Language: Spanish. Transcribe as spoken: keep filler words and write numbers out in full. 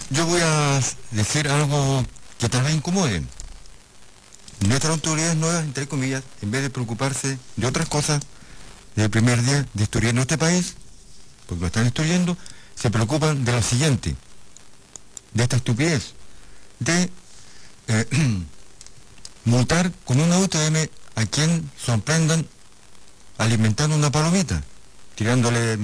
Yo voy a decir algo que tal vez incomode. Nuestras autoridades nuevas, entre comillas, en vez de preocuparse de otras cosas, desde el primer día de destruyendo este país, porque lo están destruyendo, se preocupan de lo siguiente, de esta estupidez, de eh, multar con una U T M a quien sorprendan alimentando una palomita, tirándole